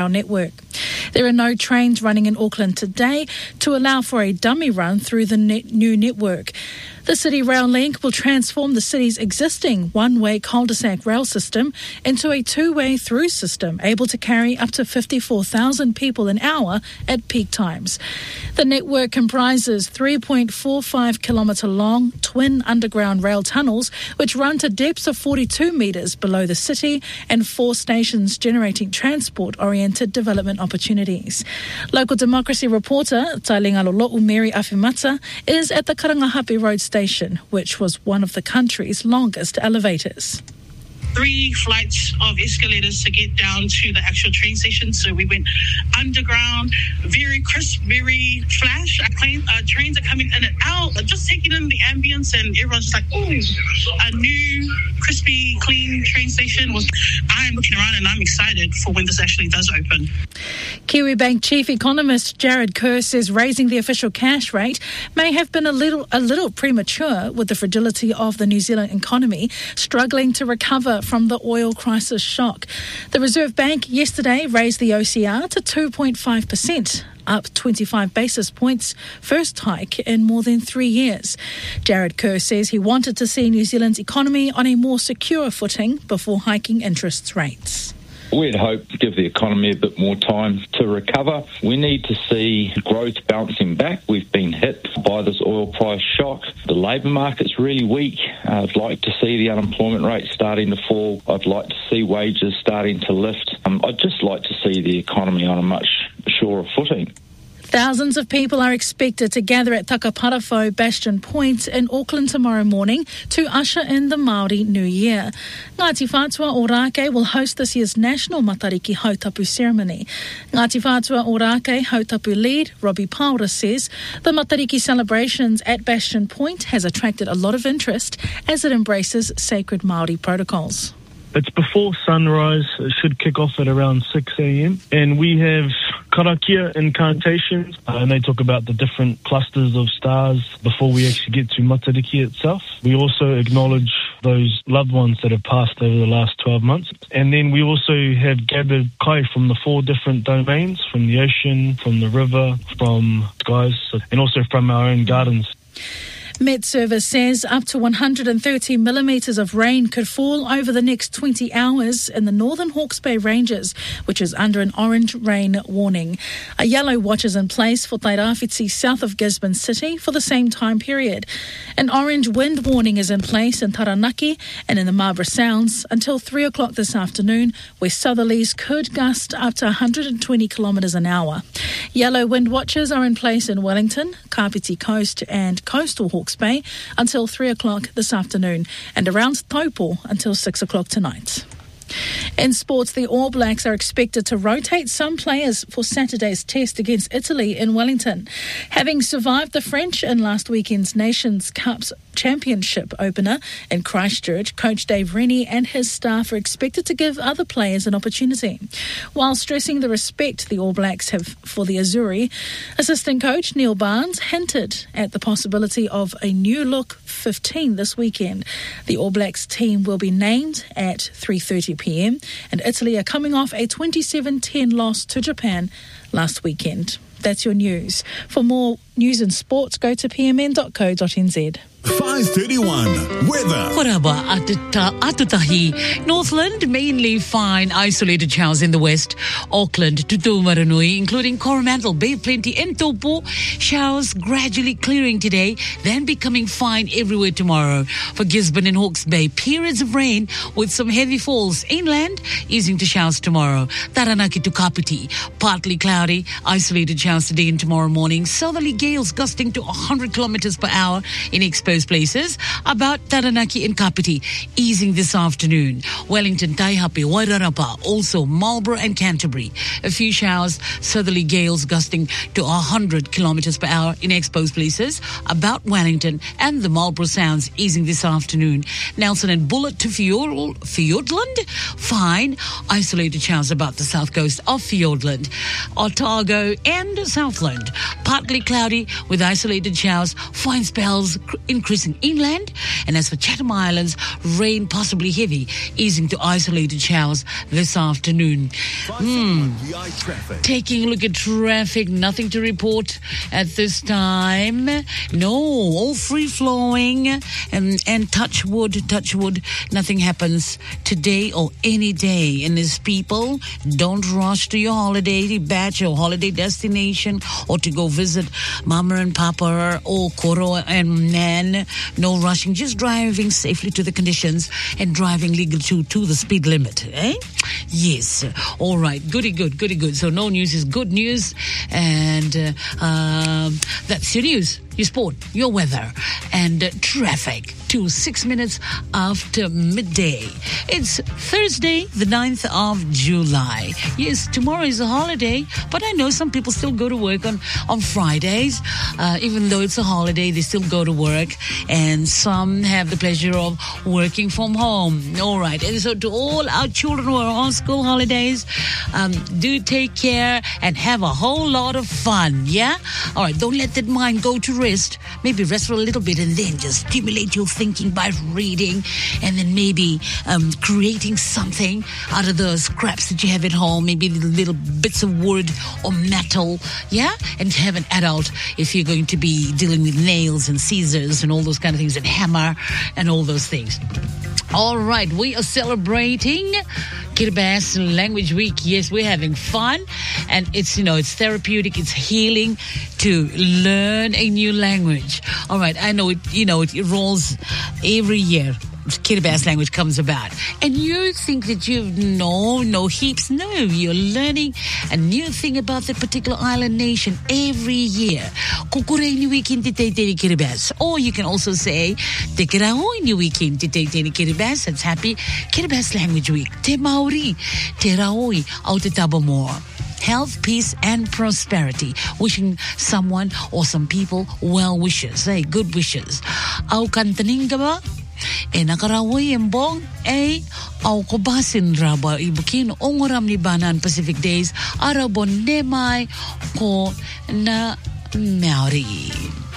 network. There are no trains running in Auckland today to allow for a dummy run through the new network. The City Rail Link will transform the city's existing one-way cul-de-sac rail system into a two-way through system, able to carry up to 54,000 people an hour at peak times. The network comprises 3.45 kilometre long twin underground rail tunnels, which run to depths of 42 metres below the city, and 4 stations generating transport-oriented development opportunities. Local Democracy reporter Tailinga Lolo'u Mary Awhimata is at the Karangahape Road station, which was one of the country's longest elevators. 3 flights of escalators to get down to the actual train station. So we went underground, very crisp, very flash. Trains are coming in and out, just taking in the ambience, and everyone's just like, oh, a new, crispy, clean train station. I'm looking around and I'm excited for when this actually does open. Kiwibank chief economist Jared Kerr says raising the official cash rate may have been a little premature, with the fragility of the New Zealand economy struggling to recover from the oil crisis shock. The Reserve Bank yesterday raised the OCR to 2.5%, up 25 basis points, first hike in more than 3 years. Jared Kerr says he wanted to see New Zealand's economy on a more secure footing before hiking interest rates. We'd hope to give the economy a bit more time to recover. We need to see growth bouncing back. We've been hit by this oil price shock. The labour market's really weak. I'd like to see the unemployment rate starting to fall. I'd like to see wages starting to lift. I'd just like to see the economy on a much surer footing. Thousands of people are expected to gather at Takaparafo Bastion Point in Auckland tomorrow morning to usher in the Māori New Year. Ngāti Whātua Ōrākei will host this year's National Matariki Hautapu ceremony. Ngāti Whātua Ōrākei Hautapu lead Robbie Paura says the Matariki celebrations at Bastion Point has attracted a lot of interest as it embraces sacred Māori protocols. It's before sunrise. It should kick off at around 6 a.m. And we have karakia incantations, and they talk about the different clusters of stars before we actually get to Matariki itself. We also acknowledge those loved ones that have passed over the last 12 months. And then we also have gathered kai from the 4 different domains, from the ocean, from the river, from skies, and also from our own gardens. Met Service says up to 130 millimetres of rain could fall over the next 20 hours in the northern Hawke's Bay Ranges, which is under an orange rain warning. A yellow watch is in place for Tairawhiti south of Gisborne City for the same time period. An orange wind warning is in place in Taranaki and in the Marlborough Sounds until 3 o'clock this afternoon, where southerlies could gust up to 120 kilometres an hour. Yellow wind watches are in place in Wellington, Kapiti Coast and coastal Hawke's Bay until 3 o'clock this afternoon, and around Taupo until 6 o'clock tonight. In sports, the All Blacks are expected to rotate some players for Saturday's test against Italy in Wellington. Having survived the French in last weekend's Nations Cup's Championship opener in Christchurch, Coach Dave Rennie and his staff are expected to give other players an opportunity. While stressing the respect the All Blacks have for the Azzurri, assistant coach Neil Barnes hinted at the possibility of a new look 15 this weekend. The All Blacks team will be named at 3:30 p.m. and Italy are coming off a 27-10 loss to Japan last weekend. That's your news. For more news and sports, go to pmn.co.nz. 5:31 weather. Koraba atutahi. Northland mainly fine isolated showers in the west. Auckland to Taumarunui, including Coromandel, Bay of Plenty and Taupo. Showers gradually clearing today, then becoming fine everywhere tomorrow. For Gisborne and Hawke's Bay, periods of rain with some heavy falls. Inland, easing to showers tomorrow. Taranaki to Kapiti, partly cloudy, isolated showers today and tomorrow morning. Southerly gales gusting to 100 kilometers per hour in exposed places. About Taranaki and Kapiti, easing this afternoon. Wellington, Taihape, Wairarapa, also Marlborough and Canterbury. A few showers, southerly gales gusting to 100 kilometers per hour in exposed places. About Wellington and the Marlborough Sounds, easing this afternoon. Nelson and Bullet to Fiordland, fine. Isolated showers about the south coast of Fiordland. Otago and Southland, partly cloudy with isolated showers, fine spells increasing inland. And as for Chatham Islands, rain possibly heavy, easing to isolated showers this afternoon. Taking a look at traffic, nothing to report at this time. No, all free-flowing, and touch wood, nothing happens today or any day. And as people, don't rush to your holiday batch or holiday destination or to go visit Mama and Papa or Koro and Nan. No rushing, just driving safely to the conditions and driving legal to the speed limit. Yes. All right. Goody good. So no news is good news. And that's your news, your sport, your weather, and traffic to 6 minutes after midday. It's Thursday, the 9th of July. Yes, tomorrow is a holiday, but I know some people still go to work on Fridays. Even though it's a holiday, they still go to work, and some have the pleasure of working from home. All right. And so to all our children who are on school holidays, do take care and have a whole lot of fun, yeah? All right, don't let that mind go to rest. Maybe rest for a little bit and then just stimulate your thinking by reading, and then maybe creating something out of the scraps that you have at home, maybe little bits of wood or metal, yeah? And have an adult if you're going to be dealing with nails and scissors and all those kind of things, and hammer and all those things. All right, we are celebrating Kiribati Language Week. Yes, we're having fun, and it's therapeutic, it's healing to learn a new language. All right, I know it rolls every year. Kiribati language comes about, and you think that you know heaps. No, you're learning a new thing about that particular island nation every year. Kukurei weekend Kiribati, or you can also say Tekeraoi weekend Kiribati. That's happy Kiribati Language Week. Te Maori, Te Raoi, au te Tabamor. Health, peace, and prosperity. Wishing someone or some people well wishes, good wishes. Au kantaningaba. Nakaraway embong au kobasin raba ibukin ongoram ni banan Pacific Days arabon nemai ko na Maori.